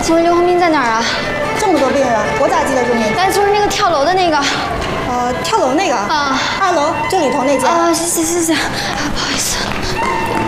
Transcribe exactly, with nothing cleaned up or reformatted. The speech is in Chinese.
请问刘洪斌在哪儿啊？ 这么多病人，我咋记得住名？ 哎，就是那个跳楼的那个。 呃，跳楼那个啊。 二楼这里头那间。 啊，谢谢谢谢，不好意思。